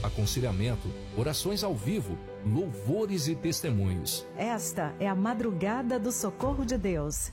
aconselhamento, orações ao vivo, louvores e testemunhos. Esta é a Madrugada do Socorro de Deus.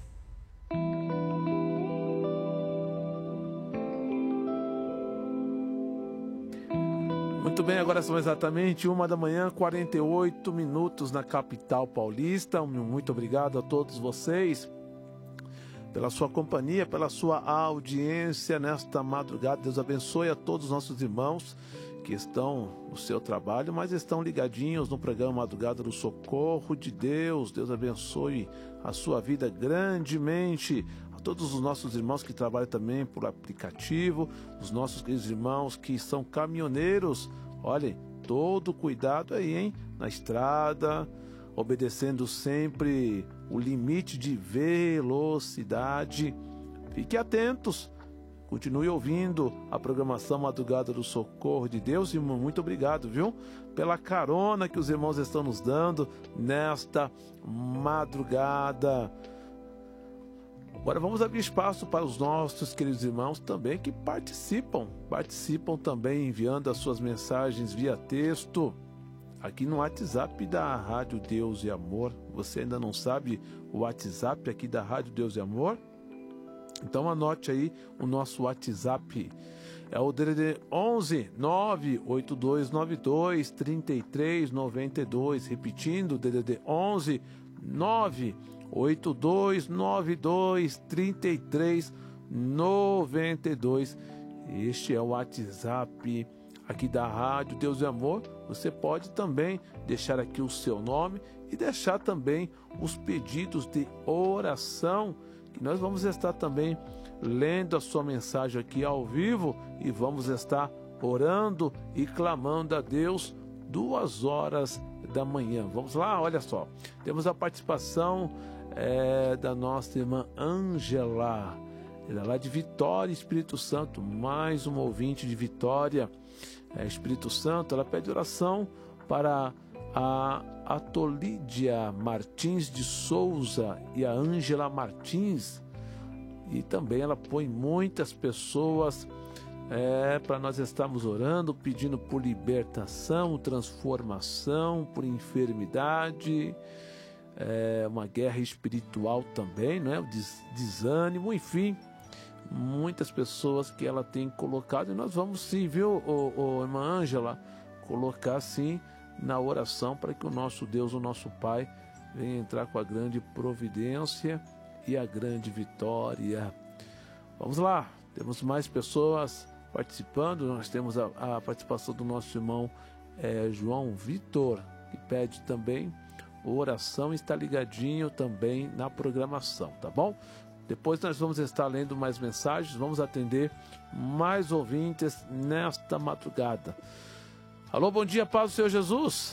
Muito bem, agora são exatamente 1h, 48 minutos na capital paulista. Muito obrigado a todos vocês pela sua companhia, pela sua audiência nesta madrugada. Deus abençoe a todos os nossos irmãos que estão no seu trabalho, mas estão ligadinhos no programa Madrugada do Socorro de Deus. Deus abençoe a sua vida grandemente. A todos os nossos irmãos que trabalham também por aplicativo, os nossos queridos irmãos que são caminhoneiros. Olhem, todo cuidado aí, hein? Na estrada, obedecendo sempre o limite de velocidade. Fiquem atentos. Continue ouvindo a programação Madrugada do Socorro de Deus. E muito obrigado, viu? Pela carona que os irmãos estão nos dando nesta madrugada. Agora vamos abrir espaço para os nossos queridos irmãos também que participam também enviando as suas mensagens via texto aqui no WhatsApp da Rádio Deus e Amor. Você ainda não sabe o WhatsApp aqui da Rádio Deus e Amor? Então anote aí o nosso WhatsApp. É o DDD 11 98292 3392. Repetindo, DDD 11 98292 3392. Este é o WhatsApp aqui da Rádio Deus e Amor. Você pode também deixar aqui o seu nome e deixar também os pedidos de oração, que nós vamos estar também lendo a sua mensagem aqui ao vivo e vamos estar orando e clamando a Deus 2h da manhã. Vamos lá, olha só. Temos a participação da nossa irmã Ângela. Ela é lá de Vitória, Espírito Santo. Mais uma ouvinte de Vitória, Espírito Santo. Ela pede oração para a Atolídia Martins de Souza e a Ângela Martins. E também ela põe muitas pessoas para nós estarmos orando, pedindo por libertação, transformação, por enfermidade, uma guerra espiritual também, né? O desânimo, enfim, muitas pessoas que ela tem colocado. E nós vamos sim, viu, irmã Ângela, colocar sim na oração para que o nosso Deus, o nosso Pai, venha entrar com a grande providência e a grande vitória. Vamos lá, temos mais pessoas participando. Nós temos a participação do nosso irmão João Vitor, que pede também oração e está ligadinho também na programação, tá bom? Depois nós vamos estar lendo mais mensagens, vamos atender mais ouvintes nesta madrugada. Alô, bom dia, paz do Senhor Jesus.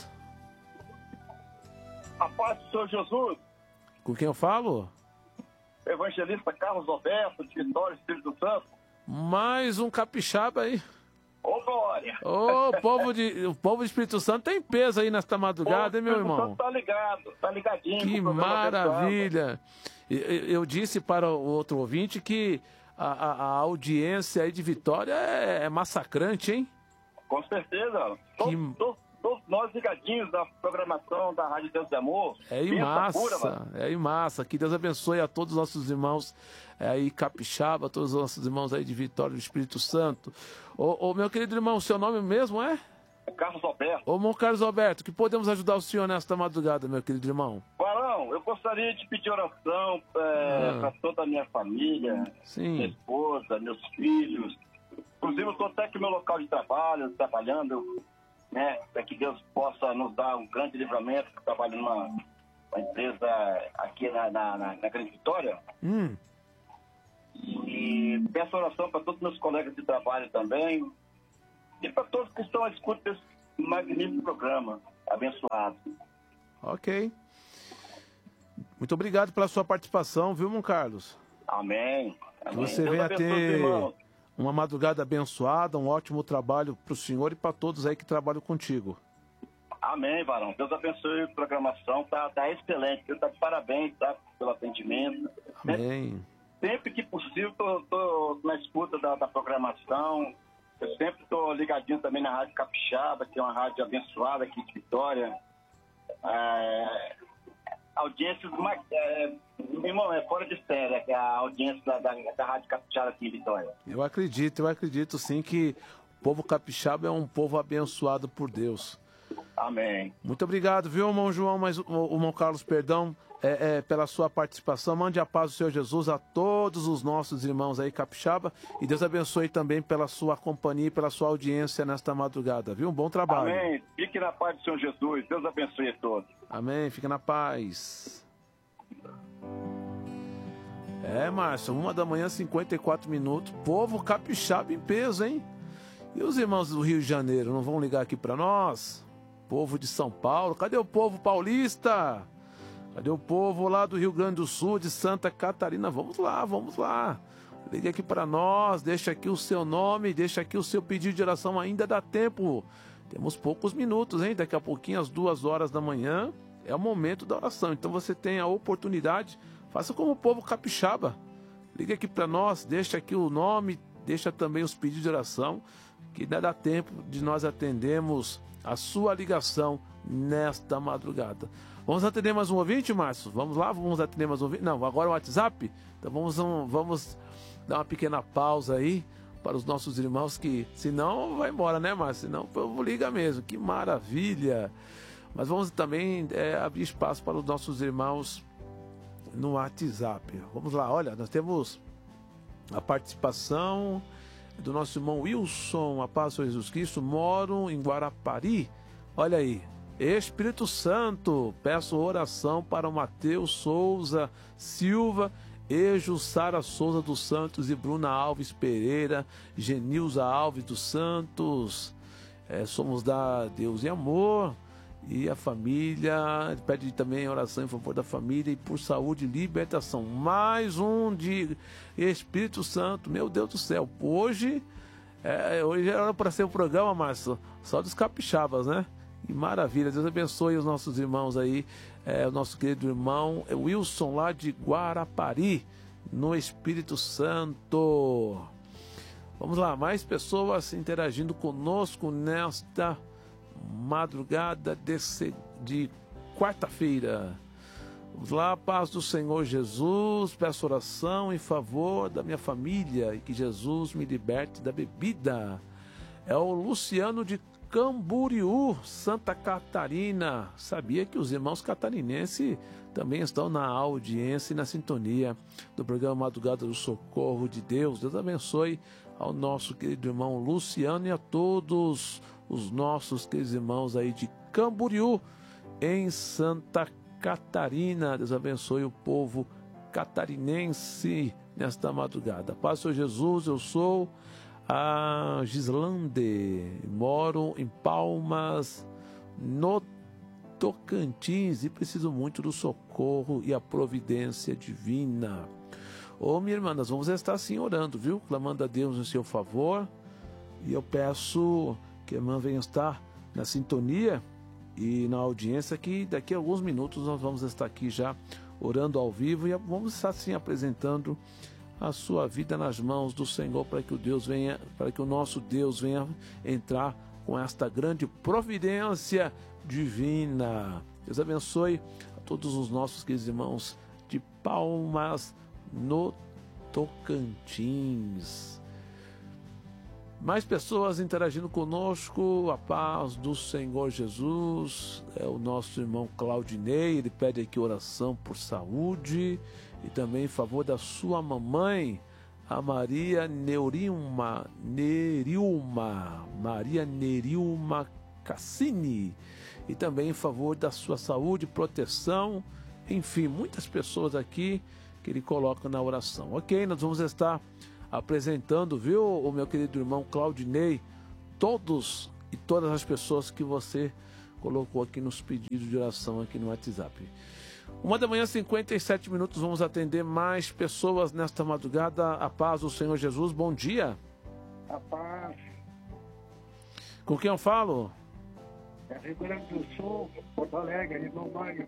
A paz do Senhor Jesus. Com quem eu falo? Evangelista Carlos Alberto, de Vitória, Espírito Santo. Mais um capixaba aí. Ô, glória! O povo de Espírito Santo tem peso aí nesta madrugada, hein, meu irmão? O Espírito Santo tá ligado, tá ligadinho. Que maravilha! Eu disse para o outro ouvinte que a audiência aí de Vitória é massacrante, hein? Com certeza. Todos nós ligadinhos da programação da Rádio Deus de Amor. É massa. Que Deus abençoe a todos os nossos irmãos aí capixaba, todos os nossos irmãos aí de Vitória do Espírito Santo. Ô, meu querido irmão, seu nome mesmo é? Carlos Alberto. Ô, irmão Carlos Alberto, que podemos ajudar o senhor nesta madrugada, meu querido irmão? Barão, eu gostaria de pedir oração para toda a minha família, sim, minha esposa, meus filhos. Inclusive, eu estou até aqui no meu local de trabalho, trabalhando, né, para que Deus possa nos dar um grande livramento. Eu trabalho numa empresa aqui na Grande Vitória. E peço oração para todos os meus colegas de trabalho também. E para todos que estão à escuta desse magnífico programa. Abençoado. Ok. Muito obrigado pela sua participação, viu, irmão Carlos? Amém. Que você venha ter uma madrugada abençoada, um ótimo trabalho para o senhor e para todos aí que trabalham contigo. Amém, varão. Deus abençoe a programação. Tá excelente. Deus tá de parabéns, tá, pelo atendimento. Amém. Sempre que possível, tô na escuta da programação. Eu sempre estou ligadinho também na Rádio Capixaba, que é uma rádio abençoada aqui de Vitória. Audiência do mais... irmão, é fora de série, que é a audiência da Rádio Capixaba aqui em Vitória. Eu acredito sim que o povo capixaba é um povo abençoado por Deus. Amém. Muito obrigado, viu, irmão João, o irmão Carlos, perdão, pela sua participação. Mande a paz do Senhor Jesus a todos os nossos irmãos aí capixaba e Deus abençoe também pela sua companhia e pela sua audiência nesta madrugada, viu? Um bom trabalho. Amém. Fique na paz do Senhor Jesus. Deus abençoe a todos. Amém. Fique na paz. Márcio, 1h, 54 minutos. Povo capixaba em peso, hein? E os irmãos do Rio de Janeiro não vão ligar aqui para nós? Povo de São Paulo, cadê o povo paulista? Cadê o povo lá do Rio Grande do Sul, de Santa Catarina? Vamos lá. Ligue aqui para nós, deixa aqui o seu nome, deixa aqui o seu pedido de oração, ainda dá tempo. Temos poucos minutos, hein? Daqui a pouquinho, às 2h da manhã, é o momento da oração. Então você tem a oportunidade, faça como o povo capixaba. Ligue aqui para nós, deixa aqui o nome, deixa também os pedidos de oração, que ainda dá tempo de nós atendermos a sua ligação nesta madrugada. Vamos atender mais um ouvinte, Márcio? Vamos lá, vamos atender mais um ouvinte? Não, agora o WhatsApp? Então vamos dar uma pequena pausa aí para os nossos irmãos que, senão vai embora, né, Márcio? Senão o povo liga mesmo, que maravilha! Mas vamos também abrir espaço para os nossos irmãos no WhatsApp. Vamos lá, olha, nós temos a participação do nosso irmão Wilson, a paz do Senhor Jesus Cristo, moro em Guarapari. Olha aí, Espírito Santo, peço oração para o Mateus Souza Silva e Jussara Souza dos Santos e Bruna Alves Pereira, Genilza Alves dos Santos. Somos da Deus e Amor. E a família, pede também oração em favor da família e por saúde e libertação. Mais um de Espírito Santo, meu Deus do céu. Hoje era para ser o programa, Márcio, só dos capixabas, né? Que maravilha, Deus abençoe os nossos irmãos aí. O nosso querido irmão Wilson, lá de Guarapari, no Espírito Santo. Vamos lá, mais pessoas interagindo conosco nesta madrugada de quarta-feira. Vamos lá, paz do Senhor Jesus, peço oração em favor da minha família e que Jesus me liberte da bebida. É o Luciano de Camboriú, Santa Catarina. Sabia que os irmãos catarinenses também estão na audiência e na sintonia do programa Madrugada do Socorro de Deus. Deus abençoe ao nosso querido irmão Luciano e a todos os nossos queridos irmãos aí de Camboriú, em Santa Catarina. Deus abençoe o povo catarinense nesta madrugada. Paz do Senhor Jesus, eu sou a Gislande, moro em Palmas, no Tocantins, e preciso muito do socorro e a providência divina. Minha irmã, nós vamos estar assim orando, viu? Clamando a Deus em seu favor. E eu peço que a irmã venha estar na sintonia e na audiência, que daqui a alguns minutos nós vamos estar aqui já orando ao vivo e vamos estar assim apresentando a sua vida nas mãos do Senhor, para que o nosso Deus venha entrar com esta grande providência divina. Deus abençoe a todos os nossos queridos irmãos de Palmas, no Tocantins. Mais pessoas interagindo conosco, a paz do Senhor Jesus. É o nosso irmão Claudinei, ele pede aqui oração por saúde e também em favor da sua mamãe, a Maria Nerilma Cassini, e também em favor da sua saúde, proteção, enfim, muitas pessoas aqui que ele coloca na oração. Ok, nós vamos estar apresentando, viu, o meu querido irmão Claudinei, todos e todas as pessoas que você colocou aqui nos pedidos de oração aqui no WhatsApp. 1h, 57 minutos, vamos atender mais pessoas nesta madrugada. A paz do Senhor Jesus, bom dia. A paz. Com quem eu falo? É Rio Grande do Sul, Porto Alegre, irmão Mário.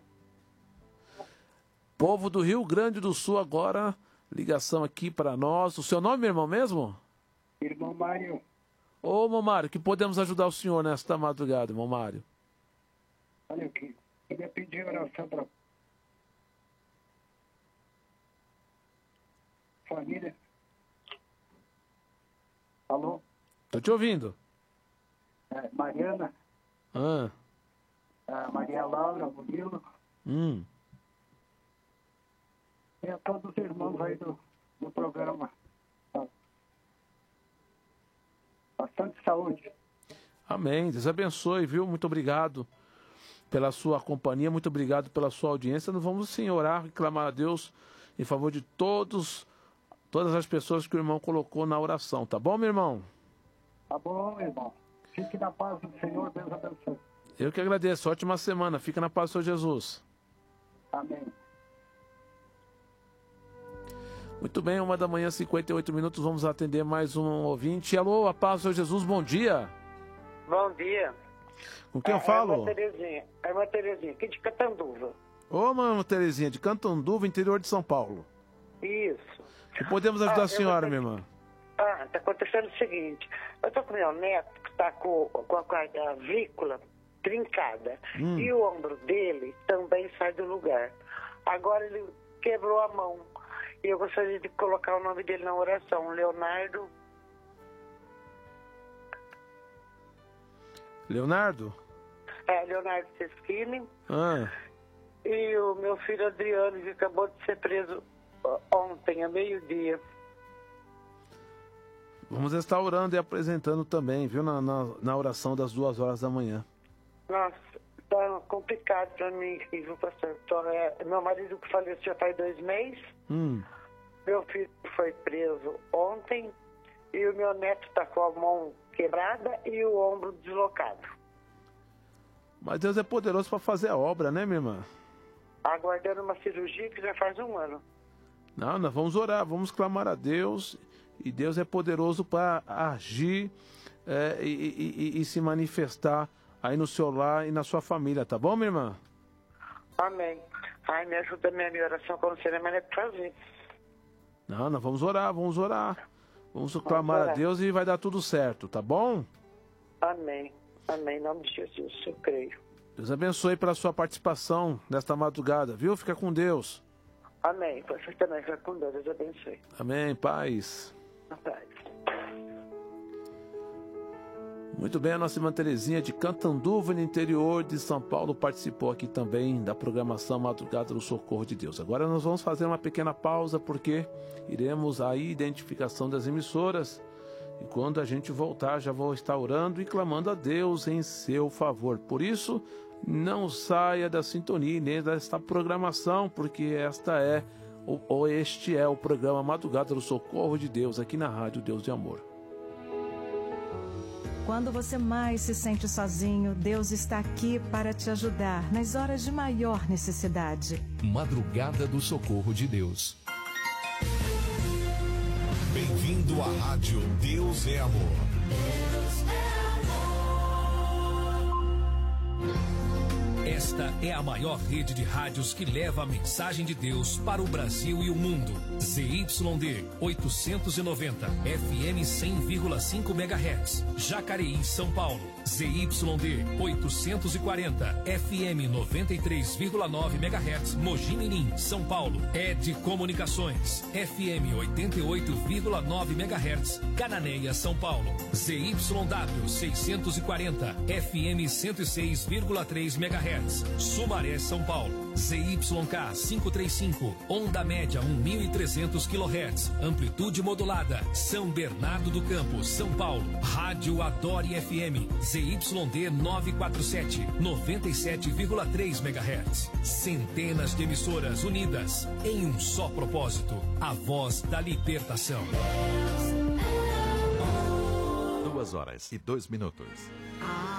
Povo do Rio Grande do Sul agora, ligação aqui para nós. O seu nome, irmão, mesmo? Irmão Mário. Ô, irmão Mário, que podemos ajudar o senhor nesta madrugada, irmão Mário? Olha aqui, eu ia pedir oração para família. Alô? Tô te ouvindo. Mariana, Maria Laura, Murilo. E a todos os irmãos aí do programa. Bastante saúde. Amém. Deus abençoe, viu? Muito obrigado pela sua companhia, muito obrigado pela sua audiência. Nós vamos sim orar e clamar a Deus em favor de todas as pessoas que o irmão colocou na oração. Tá bom, meu irmão? Tá bom, meu irmão. Fique na paz do Senhor, Deus abençoe. Eu que agradeço. Ótima semana. Fica na paz do Senhor Jesus. Amém. Muito bem, 1h 58 minutos, vamos atender mais um ouvinte. Alô, a paz do Senhor Jesus, bom dia. Bom dia. Com quem eu falo? É uma Terezinha, aqui de Catanduva. Ô, irmã Terezinha, de Catanduva, interior de São Paulo. Isso. E podemos ajudar a senhora, minha irmã? Tá acontecendo o seguinte, eu tô com meu neto que tá com a vícula trincada e o ombro dele também sai do lugar. Agora ele quebrou a mão. E eu gostaria de colocar o nome dele na oração, Leonardo. Leonardo? Leonardo Teschini. E o meu filho Adriano, que acabou de ser preso ontem, a meio-dia. Vamos estar orando e apresentando também, viu, na oração das 2h da manhã. Nossa, tá complicado pra mim, viu, pastor? Meu marido que faleceu já faz 2 meses. Meu filho foi preso ontem e o meu neto tá com a mão quebrada e o ombro deslocado. Mas Deus é poderoso para fazer a obra, né, minha irmã? Aguardando uma cirurgia que já faz 1 ano. Não, nós vamos orar, vamos clamar a Deus. E Deus é poderoso para agir e se manifestar aí no seu lar e na sua família, tá bom, minha irmã? Amém. Ai, me ajuda a minha oração, que eu não sei nem mais o que fazer. Não, nós vamos orar. Vamos clamar a Deus e vai dar tudo certo, tá bom? Amém. Amém. Em nome de Jesus, eu creio. Deus abençoe pela sua participação nesta madrugada, viu? Fica com Deus. Amém. Você também fica com Deus. Deus abençoe. Amém. Paz. Paz. Muito bem, a nossa irmã Terezinha de Catanduva, no interior de São Paulo, participou aqui também da programação Madrugada do Socorro de Deus. Agora nós vamos fazer uma pequena pausa, porque iremos à identificação das emissoras. E quando a gente voltar, já vou estar orando e clamando a Deus em seu favor. Por isso, não saia da sintonia nem desta programação, porque este é o programa Madrugada do Socorro de Deus, aqui na Rádio Deus de Amor. Quando você mais se sente sozinho, Deus está aqui para te ajudar nas horas de maior necessidade. Madrugada do Socorro de Deus. Bem-vindo à Rádio Deus é Amor. Deus é amor. Esta é a maior rede de rádios que leva a mensagem de Deus para o Brasil e o mundo. ZYD 890, FM 100,5 MHz, Jacareí, São Paulo. ZYD 840, FM 93,9 MHz, Mogi Mirim, São Paulo. ED Comunicações, FM 88,9 MHz, Cananéia, São Paulo. ZYW 640, FM 106,3 MHz, Sumaré, São Paulo. ZYK 535, onda média 1.300 kHz, amplitude modulada, São Bernardo do Campo, São Paulo. Rádio Adore FM, ZYD 947, 97,3 MHz. Centenas de emissoras unidas em um só propósito, a voz da libertação. 2h02.